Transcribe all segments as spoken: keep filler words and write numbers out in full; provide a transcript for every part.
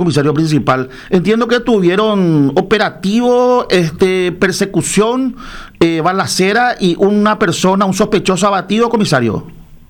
comisario principal. Entiendo que tuvieron operativo, este, persecución, eh, balacera y una persona, un sospechoso abatido, comisario.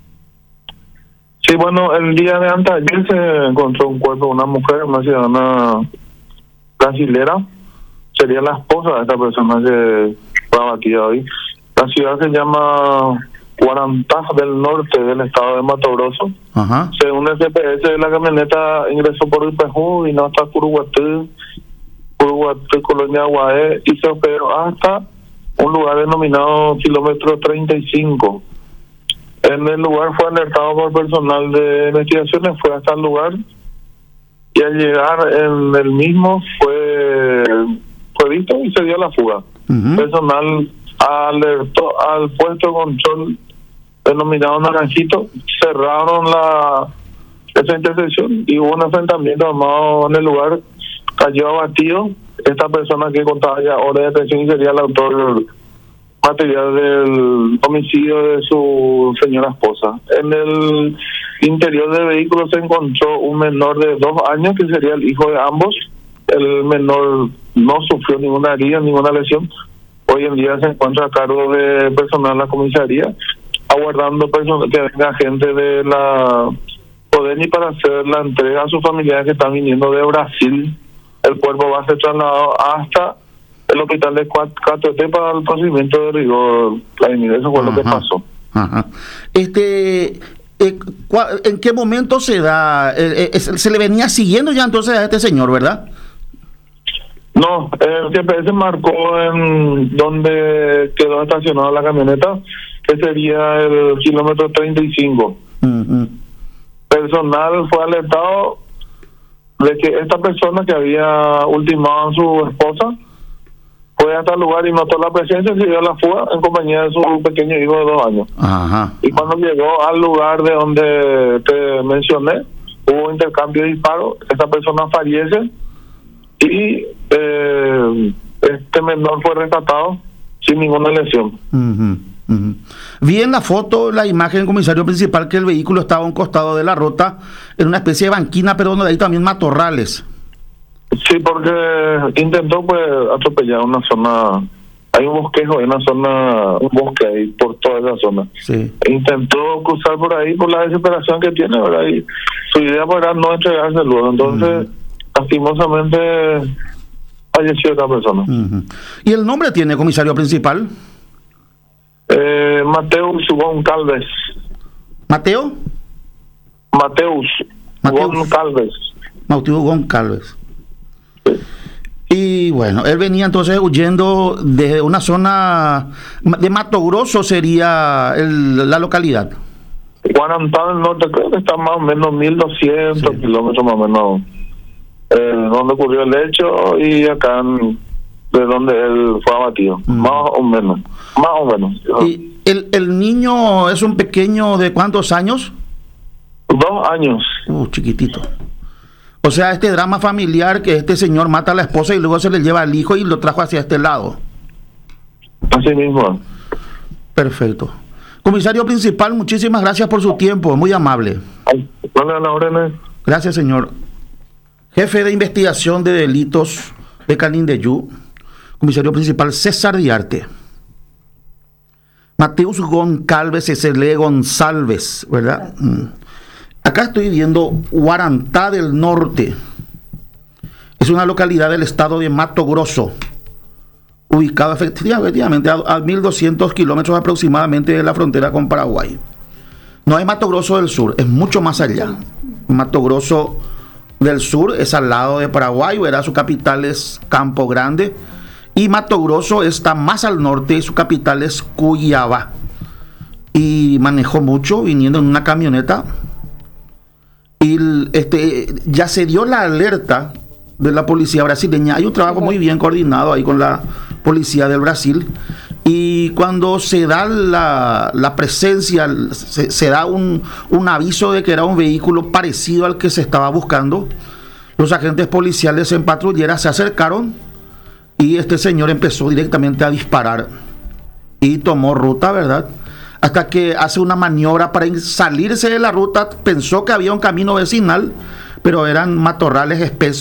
Sí, bueno, el día de antes ayer se encontró un cuerpo de una mujer, una ciudadana brasilera. Sería la esposa de esta persona que fue abatida hoy. La ciudad se llama Guarantá del Norte, del estado de Mato Grosso. Ajá. Según el G P S, la camioneta ingresó por el Pejú y no hasta Curuguatí, Curuguatí, Colonia Aguaé, y se operó hasta un lugar denominado kilómetro treinta y cinco. En el lugar fue alertado por personal de investigaciones, fue hasta el lugar y al llegar en el mismo fue, fue visto y se dio la fuga. Uh-huh. Personal alertó al puesto de control denominado Naranjito, cerraron la esa intersección y hubo un enfrentamiento armado en el lugar, cayó abatido esta persona que contaba ya hora de detención y sería el autor material del homicidio de su señora esposa. En el interior del vehículo se encontró un menor de dos años que sería el hijo de ambos. El menor no sufrió ninguna herida, ninguna lesión. Hoy en día se encuentra a cargo de personal de la comisaría, aguardando personal, que venga gente de la Podeni para hacer la entrega a sus familiares que están viniendo de Brasil. El cuerpo va a ser trasladado hasta el hospital de Cato T para el procedimiento de rigor. Eso fue Ajá. lo que pasó. Ajá. Este, eh, ¿en qué momento se da? Eh, eh, se le venía siguiendo ya entonces a este señor, ¿verdad? No, el G P S marcó en donde quedó estacionada la camioneta, que sería el kilómetro treinta y cinco. Uh-huh. Personal fue alertado de que esta persona que había ultimado a su esposa fue hasta el lugar y notó la presencia y se dio la fuga en compañía de su pequeño hijo de dos años. Ajá. Y cuando llegó al lugar de donde te mencioné, hubo intercambio de disparos, esta persona fallece y eh, este menor fue rescatado sin ninguna lesión. Uh-huh. Uh-huh. Vi en la foto, la imagen, comisario principal, que el vehículo estaba a un costado de la ruta, en una especie de banquina, pero donde hay también matorrales. Sí, porque intentó pues atropellar una zona, hay un bosquejo, hay una zona, un bosque ahí por toda esa zona. Sí. Intentó cruzar por ahí por la desesperación que tiene, ¿verdad? Y su idea era no entregarse luego, entonces uh-huh. lastimosamente falleció esta persona. Uh-huh. ¿Y el nombre tiene, comisario principal? Eh, Mateus Goncalves. ¿Mateo? Mateus, Mateus. Goncalves. Mateus Goncalves. Y bueno, él venía entonces huyendo de una zona de Mato Grosso, sería el, la localidad. Guarantá del Norte, creo que está más o menos mil doscientos sí. kilómetros más o menos eh, donde ocurrió el hecho y acá en, de donde él fue abatido, mm. más o menos, más o menos. ¿Y el, el niño es un pequeño de cuántos años? Dos años. Uh, chiquitito. O sea, este drama familiar que este señor mata a la esposa y luego se le lleva al hijo y lo trajo hacia este lado. Así mismo. Perfecto. Comisario principal, muchísimas gracias por su tiempo, muy amable. Ay, ¿cuál es la orden? Gracias, señor. Jefe de investigación de delitos de Canindeyú, comisario principal César Diarte. Mateus Goncalves, se lee González, ¿verdad? Mm. Acá estoy viendo Guarantá del Norte. Es una localidad del estado de Mato Grosso, ubicado efectivamente a, a mil doscientos kilómetros aproximadamente de la frontera con Paraguay. No es Mato Grosso del Sur, es mucho más allá. Mato Grosso del Sur es al lado de Paraguay, ¿verdad? Su capital es Campo Grande. Y Mato Grosso está más al norte y su capital es Cuiabá. Y manejó mucho viniendo en una camioneta. Y este, ya se dio la alerta de la policía brasileña. Hay un trabajo muy bien coordinado ahí con la policía del Brasil. Y cuando se da la, la presencia, se, se da un, un aviso de que era un vehículo parecido al que se estaba buscando, los agentes policiales en patrullera se acercaron y este señor empezó directamente a disparar y tomó ruta, ¿verdad? Hasta que hace una maniobra para salirse de la ruta, pensó que había un camino vecinal, pero eran matorrales espesos